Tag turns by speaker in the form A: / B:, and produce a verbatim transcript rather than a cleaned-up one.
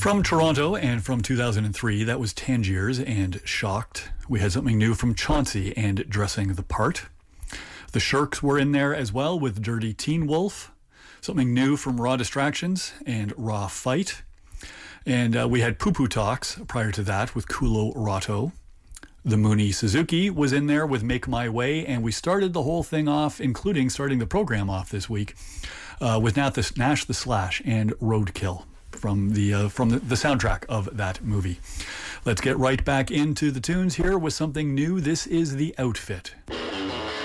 A: From Toronto and from two thousand three, that was Tangiers and Shocked. We had something new from Chauncey and Dressing the Part. The Shirks were in there as well with Dirty Teen Wolf. Something new from Raw Distractions and Raw Fight. And uh, we had Poo Poo Talks prior to that with Kulo Rato. The Mooney Suzuki was in there with Make My Way, and we started the whole thing off, including starting the program off this week, uh, with Nash the, Nash the Slash and Roadkill from the uh, from the, the soundtrack of that movie. Let's get right back into the tunes here with something new. This is The Outfit.